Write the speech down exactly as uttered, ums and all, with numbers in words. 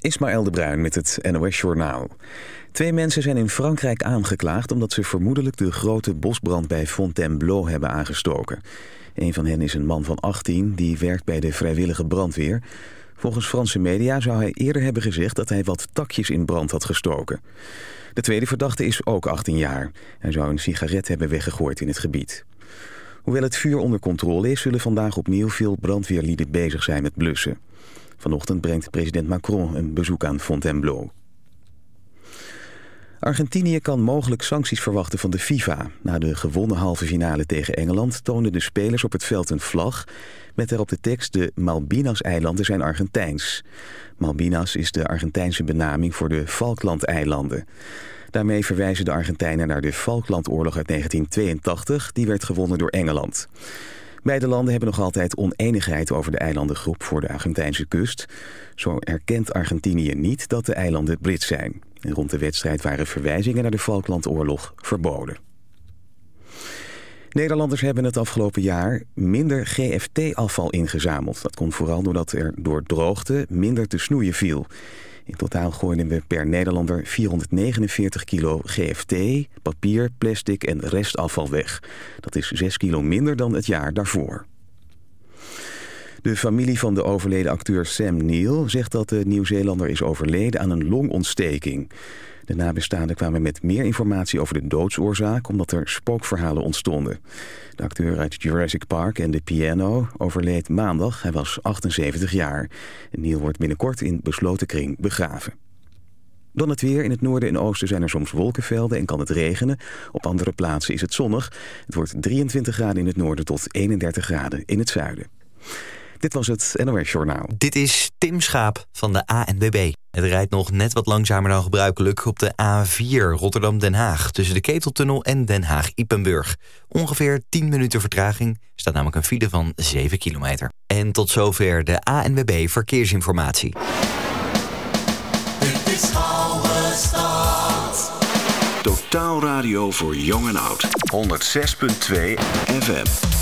Ismaël de Bruin met het N O S-journaal. Twee mensen zijn in Frankrijk aangeklaagd omdat ze vermoedelijk de grote bosbrand bij Fontainebleau hebben aangestoken. Een van hen is een man van achttien die werkt bij de vrijwillige brandweer. Volgens Franse media zou hij eerder hebben gezegd dat hij wat takjes in brand had gestoken. De tweede verdachte is ook achttien jaar. Hij zou een sigaret hebben weggegooid in het gebied. Hoewel het vuur onder controle is, zullen vandaag opnieuw veel brandweerlieden bezig zijn met blussen. Vanochtend brengt president Macron een bezoek aan Fontainebleau. Argentinië kan mogelijk sancties verwachten van de FIFA. Na de gewonnen halve finale tegen Engeland toonden de spelers op het veld een vlag met daarop de tekst: de Malvinas-eilanden zijn Argentijns. Malvinas is de Argentijnse benaming voor de Falklandeilanden. Daarmee verwijzen de Argentijnen naar de Falklandoorlog uit negentien tweeëntachtig, die werd gewonnen door Engeland. Beide landen hebben nog altijd oneenigheid over de eilandengroep voor de Argentijnse kust. Zo erkent Argentinië niet dat de eilanden Brits zijn. En rond de wedstrijd waren verwijzingen naar de Falklandoorlog verboden. Nederlanders hebben het afgelopen jaar minder G F T-afval ingezameld. Dat komt vooral doordat er door droogte minder te snoeien viel. In totaal gooiden we per Nederlander vierhonderdnegenenveertig kilo G F T, papier, plastic en restafval weg. Dat is zes kilo minder dan het jaar daarvoor. De familie van de overleden acteur Sam Neill zegt dat de Nieuw-Zeelander is overleden aan een longontsteking. De nabestaanden kwamen met meer informatie over de doodsoorzaak omdat er spookverhalen ontstonden. De acteur uit Jurassic Park en The Piano overleed maandag. Hij was achtenzeventig jaar. Neill wordt binnenkort in besloten kring begraven. Dan het weer. In het noorden en oosten zijn er soms wolkenvelden en kan het regenen. Op andere plaatsen is het zonnig. Het wordt drieëntwintig graden in het noorden tot eenendertig graden in het zuiden. Dit was het N O S-journaal. Dit is Tim Schaap van de A N W B. Het rijdt nog net wat langzamer dan gebruikelijk op de A vier Rotterdam-Den Haag, tussen de Keteltunnel en Den Haag-Ypenburg. Ongeveer tien minuten vertraging, staat namelijk een file van zeven kilometer. En tot zover de A N W B Verkeersinformatie. Dit is Oude Stad. Totaal radio voor jong en oud. honderd zes komma twee F M.